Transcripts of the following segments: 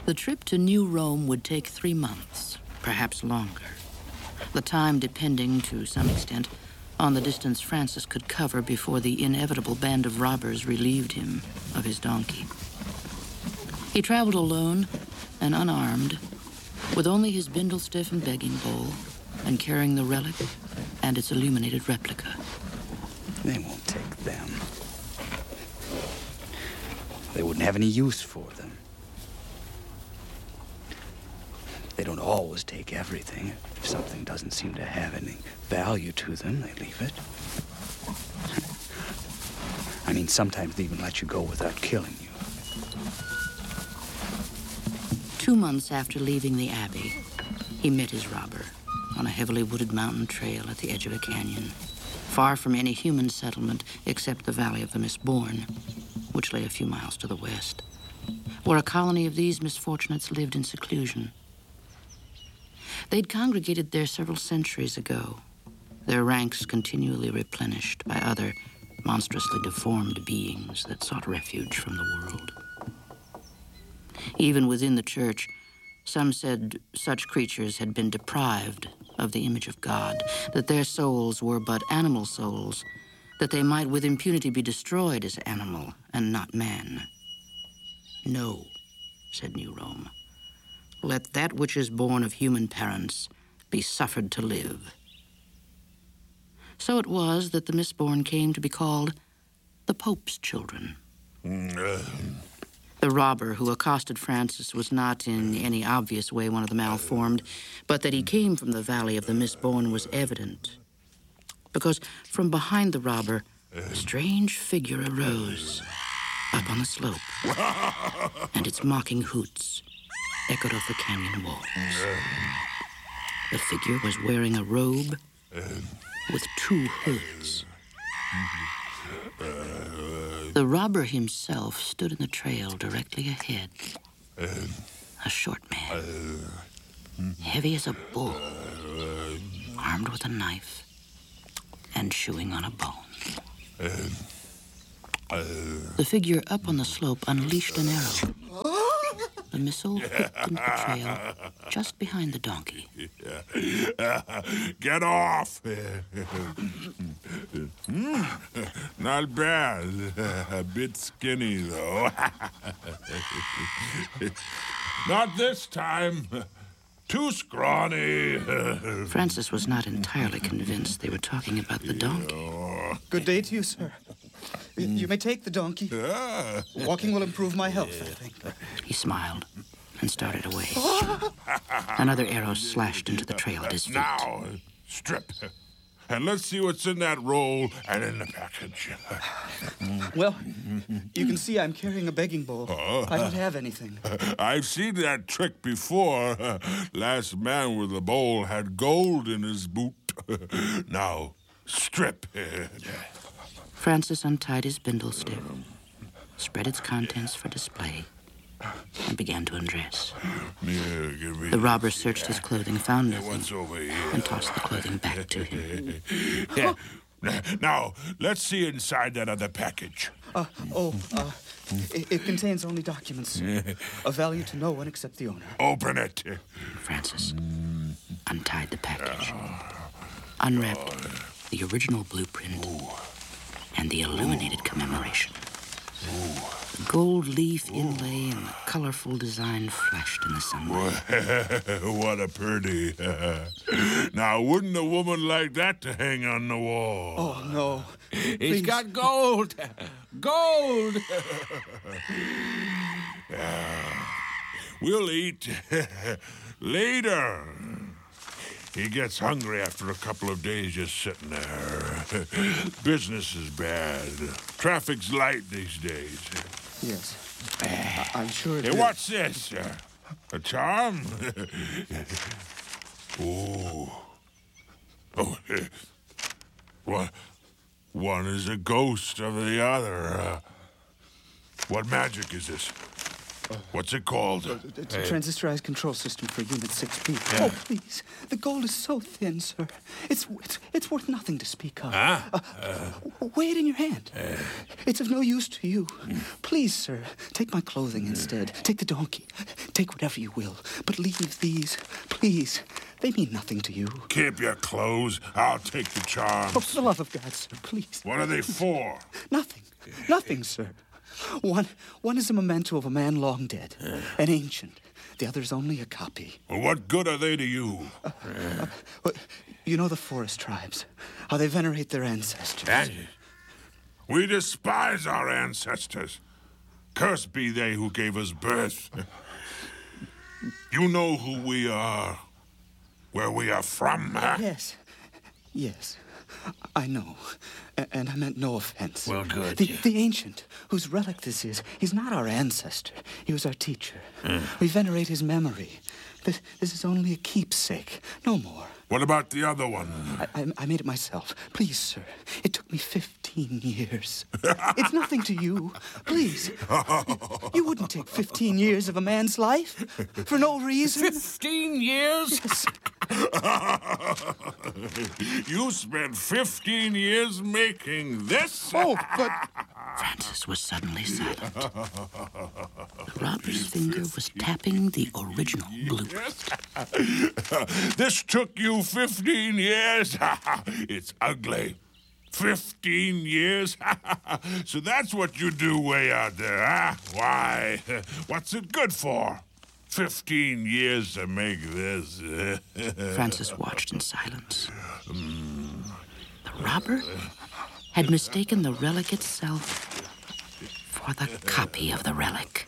The trip to New Rome would take 3 months, perhaps longer. The time depending, to some extent, on the distance Francis could cover before the inevitable band of robbers relieved him of his donkey. He traveled alone and unarmed, with only his bindlestiff and begging bowl, and carrying the relic and its illuminated replica. They won't take them. They wouldn't have any use for them. They don't always take everything. If something doesn't seem to have any value to them, they leave it. I mean, sometimes they even let you go without killing you. 2 months after leaving the Abbey, he met his robber on a heavily wooded mountain trail at the edge of a canyon, far from any human settlement except the Valley of the Misborn, which lay a few miles to the west, where a colony of these misfortunates lived in seclusion. They'd congregated there several centuries ago, their ranks continually replenished by other monstrously deformed beings that sought refuge from the world. Even within the church, some said such creatures had been deprived of the image of God, that their souls were but animal souls, that they might with impunity be destroyed as animal and not man. No, said New Rome. Let that which is born of human parents be suffered to live. So it was that the Misborn came to be called the Pope's children. The robber who accosted Francis was not in any obvious way one of the malformed, but that he came from the Valley of the Misborn was evident, because from behind the robber, a strange figure arose up on the slope, and its mocking hoots echoed off the canyon walls. The figure was wearing a robe with 2 hoods. The robber himself stood in the trail directly ahead. A short man, heavy as a bull, armed with a knife and chewing on a bone. The figure up on the slope unleashed an arrow. The missile hit into the trail just behind the donkey. Get off! Not bad. A bit skinny, though. Not this time. Too scrawny. Francis was not entirely convinced they were talking about the donkey. Good day to you, sir. You may take the donkey. Walking will improve my health, I think. He smiled and started away. Another arrow slashed into the trail at his feet. Now, strip. And let's see what's in that roll and in the package. Well, you can see I'm carrying a begging bowl. I don't have anything. I've seen that trick before. Last man with the bowl had gold in his boot. Now, strip. Francis untied his bindlestick, spread its contents for display, and began to undress. The robber searched his clothing, found nothing, and tossed the clothing back to him. Now, let's see inside that other package. It contains only documents of value to no one except the owner. Open it. Francis untied the package, unwrapped the original blueprint and the illuminated commemoration. The gold leaf inlay and the colorful design flashed in the sunlight. What a pretty. Now, wouldn't a woman like that to hang on the wall? Oh, no. He's got gold. Gold. We'll eat later. He gets hungry after a couple of days just sitting there. Business is bad. Traffic's light these days. Yes. I'm sure it Hey, is. what's this? A charm? Ooh. Oh, one is a ghost of the other. What magic is this? What's it called? It's a transistorized control system for Unit 6B. Oh, please. The gold is so thin, sir. It's worth nothing to speak of. Weigh it in your hand. It's of no use to you. Please, sir, take my clothing instead. Take the donkey. Take whatever you will. But leave these, please. They mean nothing to you. Keep your clothes. I'll take the charms. Oh, for the love of God, sir, please. What are they for? Nothing. Nothing, sir. One is a memento of a man long dead, an ancient. The other is only a copy. Well, what good are they to you? You know the forest tribes, how they venerate their ancestors. We despise our ancestors. Cursed be they who gave us birth. You know who we are, where we are from, huh? Yes, I know. And I meant no offense. Well, good. The ancient, whose relic this is, he's not our ancestor. He was our teacher. We venerate his memory. This is only a keepsake, no more. What about the other one? I made it myself. Please, sir. It took me 15 years. It's nothing to you. Please. You wouldn't take 15 years of a man's life for no reason. 15 years? Yes. You spent 15 years making this? Oh, but... Francis was suddenly silent. The robber's finger was tapping the original blueprint. This took you 15 years? It's ugly. 15 years? So that's what you do way out there, huh? Why? What's it good for? 15 years to make this. Francis watched in silence. The robber had mistaken the relic itself for the copy of the relic.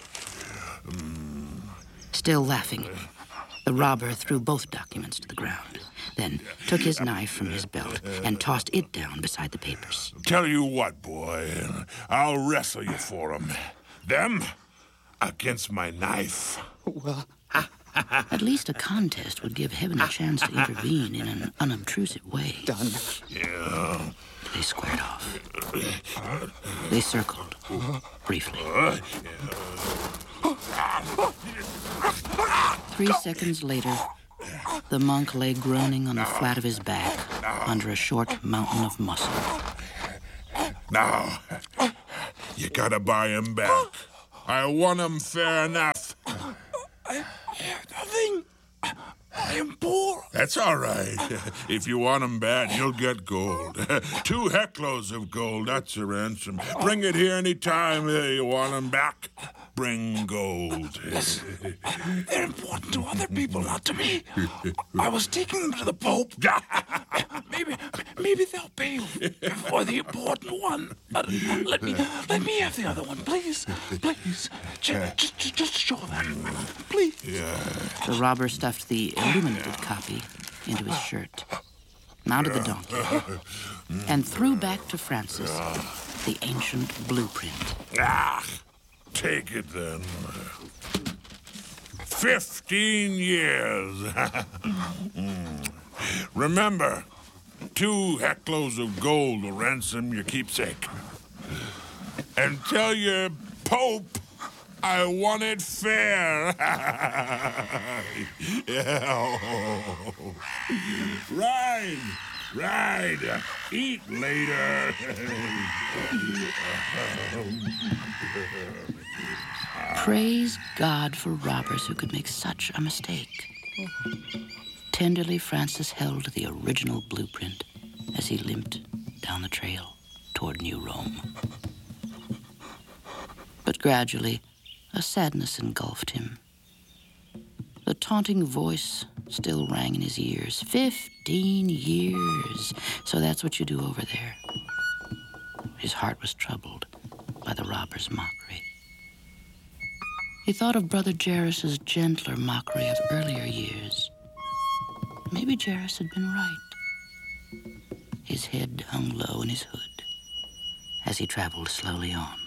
Still laughing, the robber threw both documents to the ground, then took his knife from his belt and tossed it down beside the papers. Tell you what, boy, I'll wrestle you for them. Them against my knife. Well... At least a contest would give heaven a chance to intervene in an unobtrusive way. Done. Yeah. They squared off. They circled, briefly. 3 seconds later, the monk lay groaning on the flat of his back under a short mountain of muscle. Now, you gotta buy him back. I won him fair enough. I have nothing. I am poor. That's all right. If you want him bad, you'll get gold. 2 heckloads of gold, that's your ransom. Bring it here any time you want him back. Bring gold. They're important to other people, not to me. I was taking them to the Pope. Maybe they'll pay for the important one. Let me have the other one, please. Please. Just show them. Please. Yeah. The robber stuffed the illuminated copy into his shirt, mounted the donkey, and threw back to Francis the ancient blueprint. Take it then. 15 years. Remember, 2 heckloads of gold will ransom your keepsake. And tell your Pope I want it fair. Ride. Eat later. Praise God for robbers who could make such a mistake. Tenderly, Francis held the original blueprint as he limped down the trail toward New Rome. But gradually, a sadness engulfed him. The taunting voice still rang in his ears. 15 years. So that's what you do over there. His heart was troubled by the robber's mockery. He thought of Brother Jairus' gentler mockery of earlier years. Maybe Jairus had been right. His head hung low in his hood as he traveled slowly on.